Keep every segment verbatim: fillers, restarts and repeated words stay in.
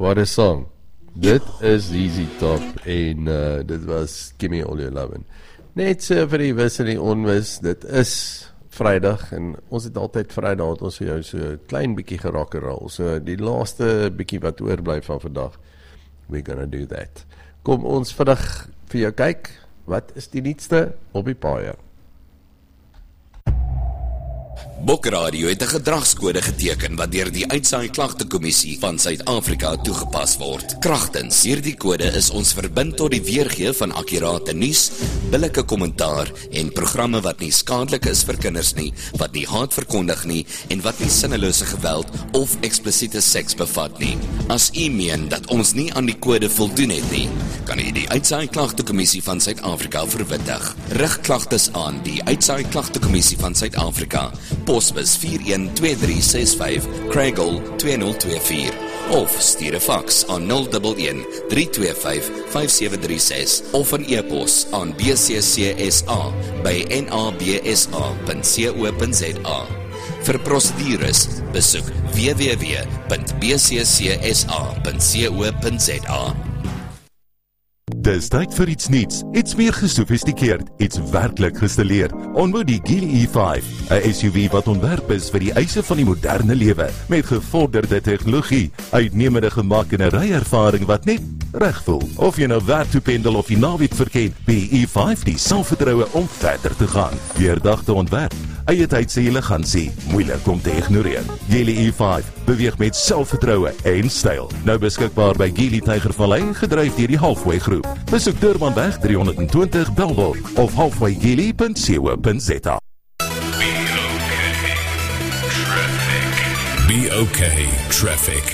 What a song. Dit is Z Z Top en uh, dit was Gimme All Your Lovin'. Net so vir die wis en die onwis, dit is Vrydag en ons het altyd Vrydag het ons vir jou so klein bietjie gerokkerol. So die laaste bietjie wat oorbly van vandag, we're gonna do that. Kom ons vandag vir jou kyk, wat is die nuutste op die paaie? Bokradio het 'n gedragskode geteken wat deur die Uitsaai Klagtekommissie van Suid-Afrika toegepas word. Kragtens hierdie kode is ons verbind tot die weergee van akkurate nuus, billike kommentaar en programme wat nie skadelik is vir kinders nie, wat nie haat verkondig nie en wat nie sinnelose geweld of eksplisiete seks bevat nie. As u meen dat ons nie aan die kode voldoen het nie, kan u die Uitsaai Klagtekommissie van Suid-Afrika verwittig. Rig klagtes aan die Uitsaai Klagtekommissie van Suid-Afrika. Posbus vier een twee drie ses vyf, Craighall twee nul twee vier. Of stuur 'n faks aan nul een een drie twee vyf vyf sewe drie ses of 'n e-pos aan b c c s a by n a b s a punt co punt z a. Vir prosedures, besoek w w w punt b c c s a punt co punt z a. Dis tyd vir iets niets, iets meer gesofistikeerd, iets werklik gestileer. Ontmoet die Geely E vyf, 'n S U V wat ontwerp is vir die eise van die moderne lewe, met gevorderde tegnologie, uitnemende gemak en 'n ryervaring wat net reg voel. Of jy nou werk toe pendel of die naweek verken, die E vyf die selfvertroue om verder te gaan. Deurdagte ontwerp, eie tyd se elegansie, moeilik om te ignoreer. Geely E vyf beweeg met selfvertroue en styl. Nou beskikbaar by Geely Tygervallei, gedryf deur die Halfway Groep. Besoek Durbanweg drie honderd twintig Bellville of halfway geely punt co punt z a. Be okay, traffic.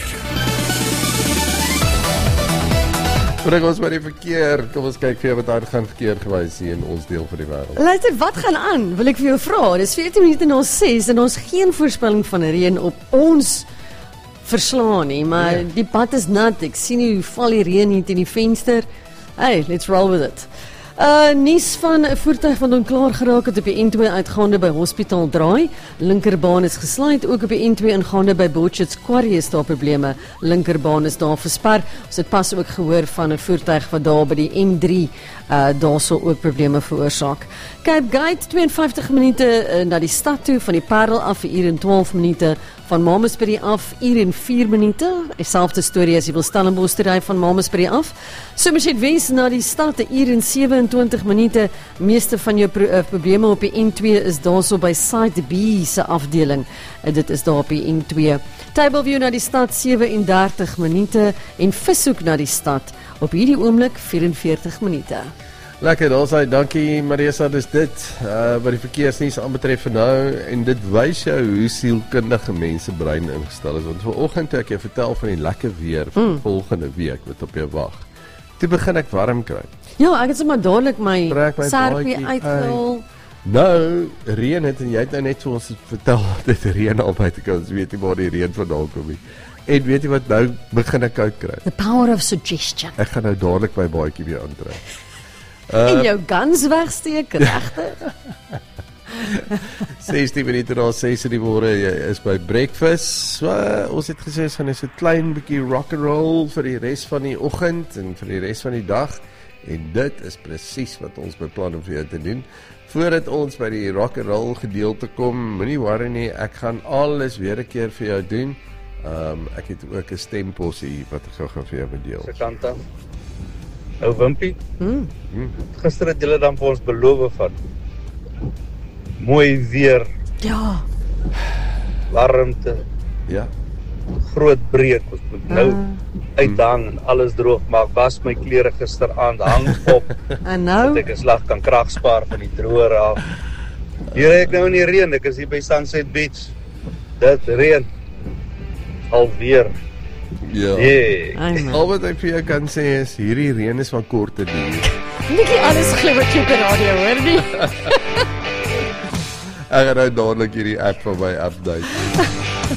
Bring ons by die verkeer, kom ons kyk vir wat aangaan verkeer gewys hier in ons deel van die wêreld. Luister, wat gaan aan? Wil ek vir jou vra. Dis veertien minute na ses en ons geen voorspelling van reën op ons verslaan nie, maar ja. Die pad is nat. Ek sien hoe val die reën hier teen die venster. Hey, let's roll with it. Uh, nuus van 'n voertuig wat onklaar geraak het op die N twee uitgaande by Hospitaal Draai. Linkerbaan is gesluit, ook op die N twee ingaande by Botchet's Quarry is daar probleme. Linkerbaan is daar versper. Ons het pas ook gehoor van 'n voertuig wat daar by die N drie uh, daar sou ook probleme veroorsaak. Cape Gate, twee en vyftig minute uh, na die stad toe, van die Parel af, vir uur en twaalf minute. Van Mamasbury af, uur en vier minute. Dieselfde storie as jy wil Stellenbosch te ry van Mamasbury af. Somerset West na die stad, 'n uur en sewe en twintig minute. Meeste van jou pro uh, probleme op die N twee is daarso by Site B se afdeling. Uh, dit is daar op die N twee. Tableview na die stad, sewe en dertig minute. En Vishoek na die stad, op hierdie oomblik, vyf en veertig minute. Lekker, daar sê, dankie Marisa, dis dit, uh, wat die verkeersnuus aanbetref vir nou, en dit wys jou hoe sielkundige mense brein ingestel is, want vanoggend toe ek jou vertel van die lekker weer van mm. volgende week, wat op jou wag, toe begin ek warm kry. Ja, ek het sommer dadelik my, my sarpie uitgehaal. Nou, reën het, en jy het nou net so ons vertel, dit reën al buite kan, ons weet nie waar die reën vandaan kom nie. En weet jy wat, nou begin ek koud kry. The power of suggestion. Ek gaan nou dadelik my baadjie weer aantrek. Uh, en jou guns wegsteek, regtig? sestien minute na ses in die môre, jy is by breakfast. So, ons het gesê, ons gaan so 'n klein bietjie rock and roll vir die res van die oggend en vir die res van die dag. En dit is presies wat ons beplan om vir jou te doen. Voordat ons by die rock and roll gedeelte kom, moenie worry nie, ek gaan alles weer 'n keer vir jou doen. Um, ek het ook 'n stempossie wat ek gou gaan vir jou bedeel. Sekanta. Nou Wimpie, Hmm. hmm. gister het julle dan vir ons beloof van mooi weer, Ja. warmte, Ja. groot breek, ons moet nou uithang en alles droog maak. Was my klere gisteraand, hang op, En nou? dat ek 'n slag kan krag spaar van die droër af. Hier ry ek nou in die reën, ek is hier by Sunset Beach. Dit reën alweer. Ja. Yeah. Al wat ek vir jou kan sê is, hierdie reën is van korte duur. Nikkie alles glo wat jy op die radio hoor nie. Ek gaan nou dadelik hierdie app van my update.